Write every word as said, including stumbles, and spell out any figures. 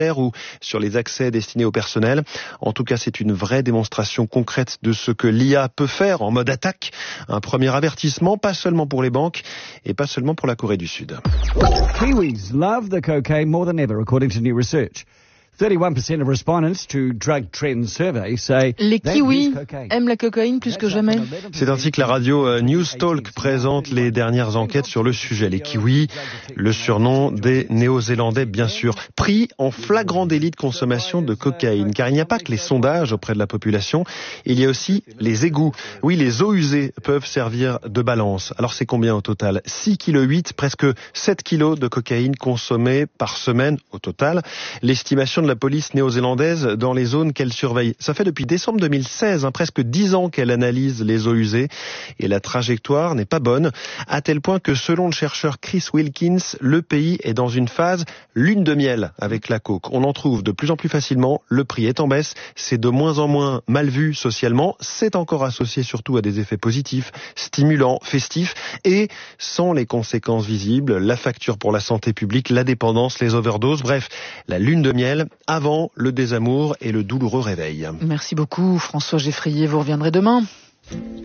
ou sur les accès destinés au personnel. En tout cas, c'est une vraie démonstration concrète de ce que l'I A peut faire en mode attaque. Un premier avertissement, pas seulement pour les banques et pas seulement pour la Corée du Sud. Kiwis love the cocaine more than ever, according to new research. thirty-one percent of respondents to drug trends survey say les kiwis aiment la cocaïne plus que jamais. C'est ainsi que la radio News Talk présente les dernières enquêtes sur le sujet. Les kiwis, le surnom des Néo-Zélandais bien sûr, pris en flagrant délit de consommation de cocaïne. Car il n'y a pas que les sondages auprès de la population, il y a aussi les égouts. Oui, les eaux usées peuvent servir de balance. Alors c'est combien au total ? six virgule huit kilos, presque sept kilos de cocaïne consommée par semaine au total. L'estimation de la police néo-zélandaise dans les zones qu'elle surveille. Ça fait depuis décembre deux mille seize, hein, presque dix ans qu'elle analyse les eaux usées et la trajectoire n'est pas bonne, à tel point que selon le chercheur Chris Wilkins, le pays est dans une phase lune de miel avec la coke. On en trouve de plus en plus facilement, le prix est en baisse, c'est de moins en moins mal vu socialement, c'est encore associé surtout à des effets positifs, stimulants, festifs et sans les conséquences visibles, la facture pour la santé publique, la dépendance, les overdoses, bref, la lune de miel avant le désamour et le douloureux réveil. Merci beaucoup François Geffrier, vous reviendrez demain.